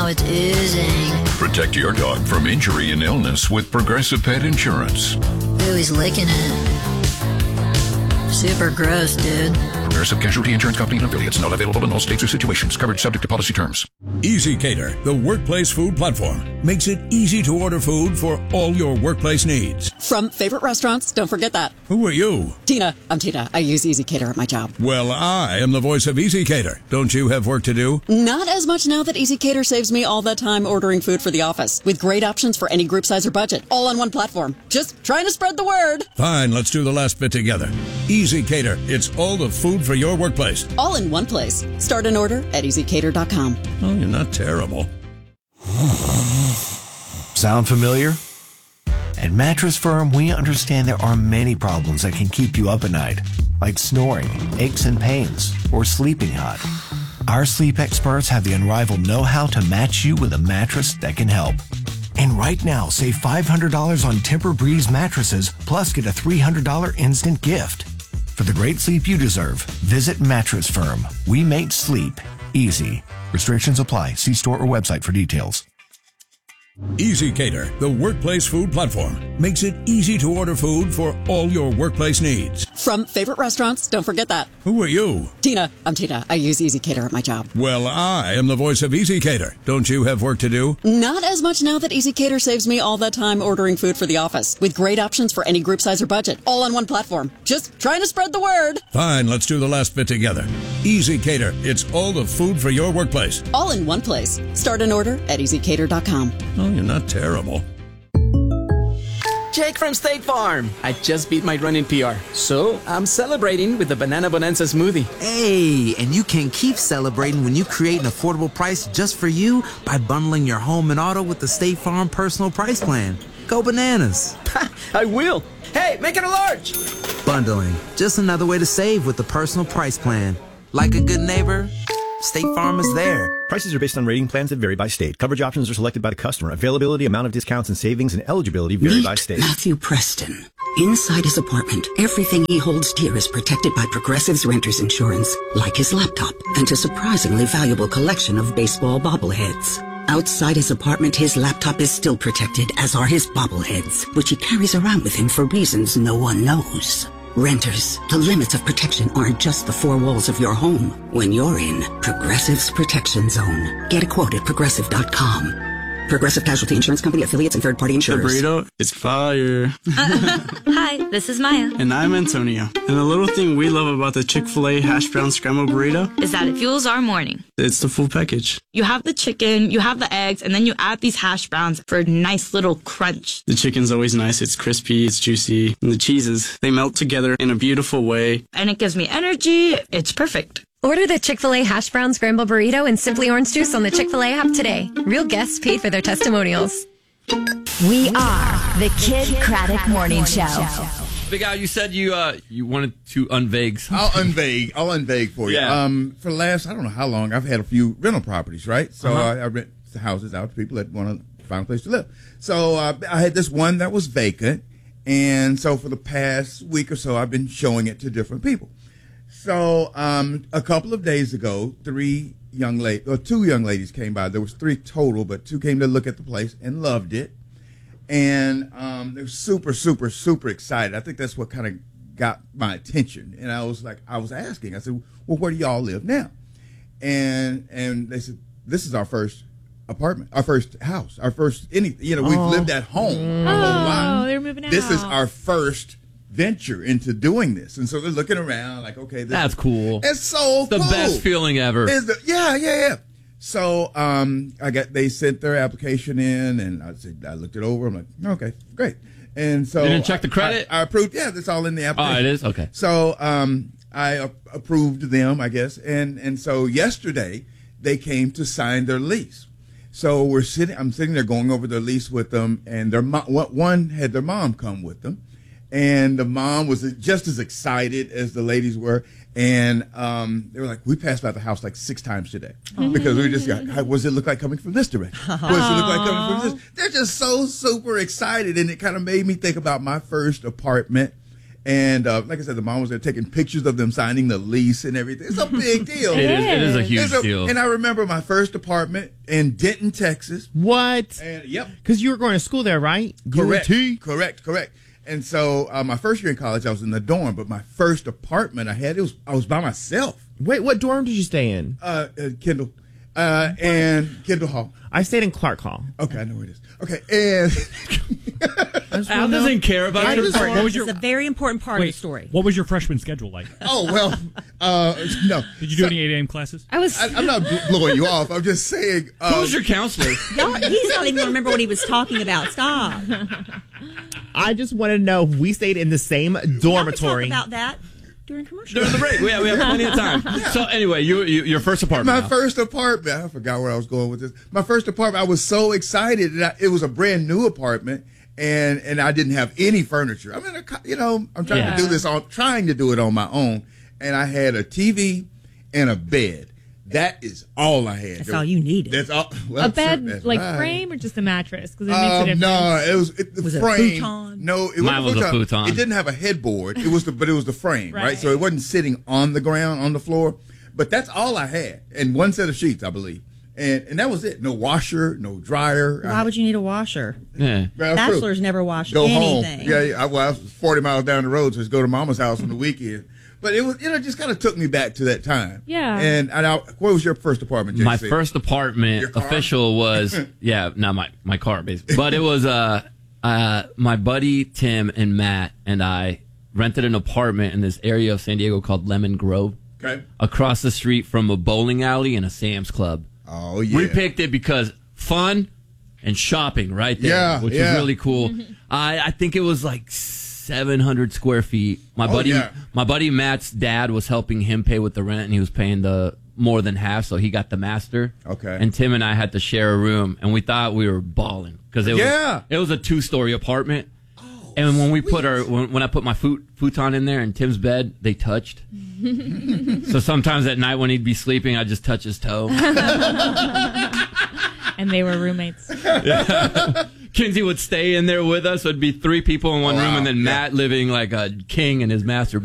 now it's oozing. Protect your dog from injury and illness with Progressive Pet Insurance. Ooh, he's licking it. Super gross, dude. Progressive Casualty Insurance Company and affiliates. Not available in all states or situations. Coverage subject to policy terms. Easy Cater, the workplace food platform, makes it easy to order food for all your workplace needs. From favorite restaurants, don't forget that. Who are you? Tina. I'm Tina. I use Easy Cater at my job. Well, I am the voice of Easy Cater. Don't you have work to do? Not as much now that Easy Cater saves me all that time ordering food for the office, with great options for any group size or budget, all on one platform. Just trying to spread the word. Fine, let's do the last bit together. Easy Cater, it's all the food for your workplace. All in one place. Start an order at easycater.com. Oh, you're not terrible. Sound familiar? At Mattress Firm, we understand there are many problems that can keep you up at night, like snoring, aches and pains, or sleeping hot. Our sleep experts have the unrivaled know-how to match you with a mattress that can help. And right now, save $500 on Tempur-Breeze mattresses, plus get a $300 instant gift. For the great sleep you deserve, visit Mattress Firm. We make sleep easy. Restrictions apply. See store or website for details. Easy Cater, the workplace food platform, makes it easy to order food for all your workplace needs. From favorite restaurants, don't forget that. Who are you? Tina. I'm Tina. I use Easy Cater at my job. Well, I am the voice of Easy Cater. Don't you have work to do? Not as much now that Easy Cater saves me all that time ordering food for the office, with great options for any group size or budget, all on one platform. Just trying to spread the word. Fine, let's do the last bit together. Easy Cater, it's all the food for your workplace. All in one place. Start an order at easycater.com. Oh, you're not terrible. Jake from State Farm. I just beat my run in PR, so I'm celebrating with the Banana Bonanza smoothie. Hey, and you can keep celebrating when you create an affordable price just for you by bundling your home and auto with the State Farm Personal Price Plan. Go bananas. I will. Hey, make it a large. Bundling, just another way to save with the Personal Price Plan. Like a good neighbor, State Farm is there. Prices are based on rating plans that vary by state. Coverage options are selected by the customer. Availability, amount of discounts and savings, and eligibility vary by state. Matthew Preston. Inside his apartment, everything he holds dear is protected by Progressive's Renters Insurance, like his laptop and a surprisingly valuable collection of baseball bobbleheads. Outside his apartment, his laptop is still protected, as are his bobbleheads, which he carries around with him for reasons no one knows. Renters, the limits of protection aren't just the four walls of your home. When you're in Progressive's Protection Zone, get a quote at Progressive.com. Progressive Casualty Insurance Company, affiliates, and third-party insurers. The burrito is fire. Hi, this is Maya. And I'm Antonio. And the little thing we love about the Chick-fil-A hash brown scrambled burrito is that it fuels our morning. It's the full package. You have the chicken, you have the eggs, and then you add these hash browns for a nice little crunch. The chicken's always nice. It's crispy, it's juicy. And the cheeses, they melt together in a beautiful way. And it gives me energy. It's perfect. Order the Chick-fil-A Hash Brown Scramble Burrito and Simply Orange Juice on the Chick-fil-A app today. Real guests paid for their testimonials. We are the Kid Craddock Morning Show. Big Al, you said you wanted to unvague something. I'll unvague for you. Yeah. For the last, I don't know how long, I've had a few rental properties, right? So I rent the houses out to people that want to find a place to live. So I had this one that was vacant, and so for the past week or so, I've been showing it to different people. So a couple of days ago, two young ladies came by. There was three total, but two came to look at the place and loved it. And they were super, super, super excited. I think that's what kind of got my attention. And I was asking, I said, well, where do y'all live now? And they said, this is our first apartment, our first house, our first anything. You know, we've lived at home our whole life. They're moving out. This is our first venture into doing this, and so they're looking around like, okay, that's cool. It's so the cool. best feeling ever. Yeah. So they sent their application in, and I looked it over. I'm like, okay, great. And so you didn't check the credit? I approved. Yeah, that's all in the application. Oh, it is? Okay. So I approved them, I guess, and so yesterday they came to sign their lease. So I'm sitting there going over their lease with them, and one had their mom come with them. And the mom was just as excited as the ladies were. And they were like, we passed by the house like 6 times today. Because we just got, what does it look like coming from this direction? What does it look like coming from this? They're just so super excited. And it kind of made me think about my first apartment And like I said, the mom was there taking pictures of them signing the lease and everything. It's a big deal. It is a huge deal. And I remember my first apartment in Denton, Texas. What? And, yep. Because you were going to school there, right? Correct. UT? Correct. And so my first year in college, I was in the dorm, but my first apartment I was by myself. Wait, what dorm did you stay in? Kendall. And Kendall Hall. I stayed in Clark Hall. Okay, I know where it is. Okay, and Al doesn't care about it. What was a very important part of the story. What was your freshman schedule like? Oh, well, no. Did you do any 8 a.m. classes? I'm not blowing you off. I'm just saying. Who was your counselor? He's not even going to remember what he was talking about. Stop. I just want to know if we stayed in the same dormitory. Talk about that during commercial. During the break. We have plenty of time. Yeah. So anyway, your first apartment. My first apartment. I forgot where I was going with this. My first apartment. I was so excited. It was a brand new apartment, and I didn't have any furniture. I mean, I'm trying to do this trying to do it on my own, and I had a TV and a bed. That is all I had. That's all you needed. That's all. Well, a bed, frame, or just a mattress? Because it makes a difference. No, it was the frame. It a futon? No, it Mine was a futon. It didn't have a headboard. It was the frame, right? So it wasn't sitting on the ground on the floor. But that's all I had, and one set of sheets, I believe, and that was it. No washer, no dryer. Why would you need a washer? Yeah, bachelors never wash go anything. Home. Yeah, I was 40 miles down the road, so just go to Mama's house on the weekend. But it was, just kind of took me back to that time. Yeah. And what was your first apartment, JC? My first apartment official was, not my car, basically. But it was my buddy Tim and Matt and I rented an apartment in this area of San Diego called Lemon Grove. Okay. Across the street from a bowling alley and a Sam's Club. Oh, yeah. We picked it because fun and shopping right there, which is really cool. I think it was like 700 square feet. My buddy Matt's dad was helping him pay with the rent, and he was paying the more than half, so he got the master. Okay. And Tim and I had to share a room, and we thought we were balling because it was a 2-story apartment. Oh, and when we when I put my futon in there and Tim's bed, they touched. So sometimes at night when he'd be sleeping, I'd just touch his toe. And they were roommates. Yeah. Kinsey would stay in there with us. So it'd be 3 people in one room, and then Matt living like a king in his master